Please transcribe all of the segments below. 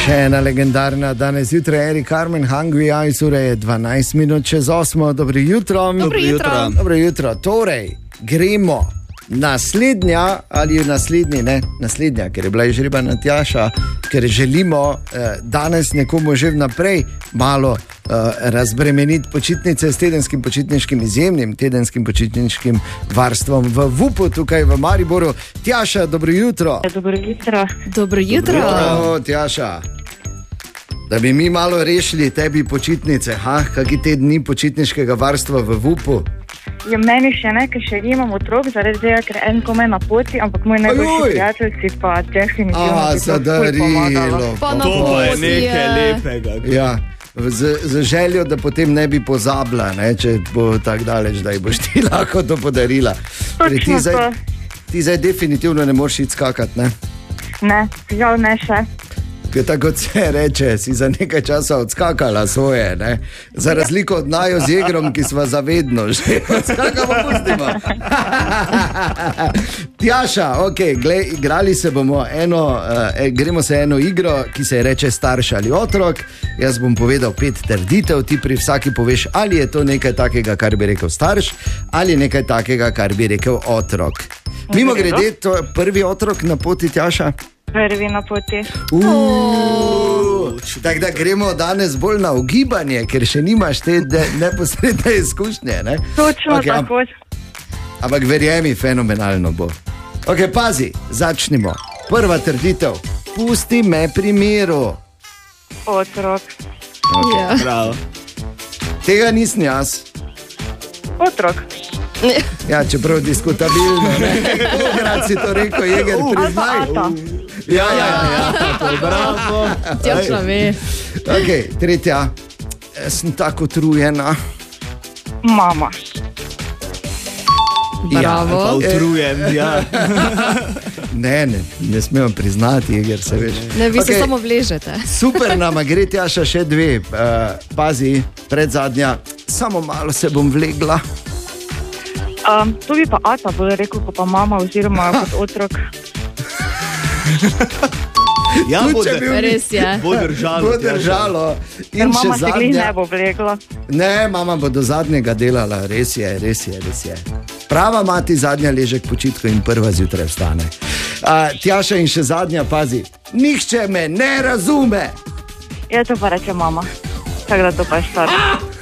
Še ena legendarna danes jutraj, Eri Carmen, Hungry Eyes, ura je 12 minut čez 8. Dobro jutro. Dobro jutro. Torej, gremo. Naslednja, ali naslednji, ne, naslednja, ker je bila izžrebana Tjaša, ker želimo danes nekomu že vnaprej malo razbremeniti počitnice s tedenskim počitniškim, izjemnim tedenskim počitniškim varstvom v VUP-u tukaj v Mariboru. Tjaša, dobro jutro. Dobro jutro. Dobro jutro. Tjaša, da bi mi malo rešili tebi počitnice, kakšni tedni počitniškega varstva v VUP-u? Ja, meni še ne, ker še imam otrok, zaradi tega, ker en komaj na poti, ampak moj najboljši prijatelj si pa definitivno zadarilo. To je nekaj lepega. Ja, z željo, da potem ne bi pozabila, ne, če bo tako daleč, da ji boš ti lahko to podarila. Ti zdaj definitivno ne moreš iti skakati, ne? Ne, žal ne še. Ker tako se reče, si za nekaj časa odskakala svoje, ne? Za razliko od naju z Jegrom, ki sva zavedno že odskakamo, pustimo. Tjaša, glej, igrali se bomo gremo se eno igro, ki se reče starš ali otrok. Jaz bom povedal 5 trditev, ti pri vsaki poveš, ali je to nekaj takega, kar bi rekel starš, ali nekaj takega, kar bi rekel otrok. Mimo grede, to je prvi otrok na poti, Tjaša? Prvi na poti. Tako da gremo danes bolj na ugibanje, ker še nimaš te neposredne izkušnje, ne? Točno tako. Ampak verjemi, fenomenalno bo. Pazi, začnimo. Prva trditev. Pusti me pri miru. Otrok. Bravo. Tega nisem jaz. Otrok. Ja, čeprav diskutabilno, ne? Krat si to rekel, Jeger, priznaj. Ja, bravo. Tjaša ve. Tretja. Sem tako utrujena. Mama. Bravo. Pa utrujen, ja. Ne smem priznati, Jeger, se veš. Ne, vi se samo vležete. Super, nama gre, Tjaša, še 2. Pazi, predzadnja. Samo malo se bom vlegla. To bi pa ata bolj rekel, ko pa mama oziroma kot otrok. Ja, res je. Bo držalo. Ker mama se glih ne bo vlegla. Ne, mama bo do zadnjega delala, res je. Prava mati zadnja leže k počitku in prva zjutraj vstane. Tjaša, in še zadnja, pazi. Nihče me ne razume. Ja, to pa reče mama. Tako da to pa je stvar.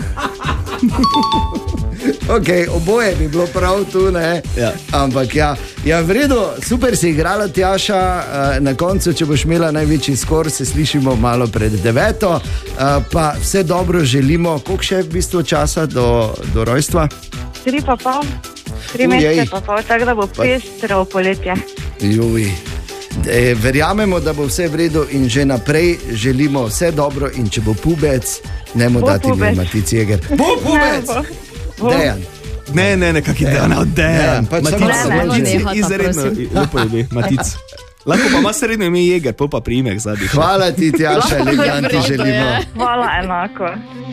Oboje bi bilo prav tu, ne? Ja. Ampak ja, v redu, super si igrala, Tjaša. Na koncu, če boš imela največji skor, se slišimo malo pred 9. Pa vse dobro želimo. Koliko še je v bistvu časa do rojstva? 3 pa pol. 3 mesece pa pol, tako da bo pestro poletje. Verjamemo, da bo vse v redu in že naprej želimo vse dobro, in če bo pubec, ne mu dati mi Matic Jeger. Bo pubec! Dejan. Ne, kak je Dejan. Matic, izredno lepo ime, Matic. Lahko pa ima srednjo ime Jeger, pa priimek zadnji. Hvala ti, Tjaša, lepo ti želimo. Hvala enako.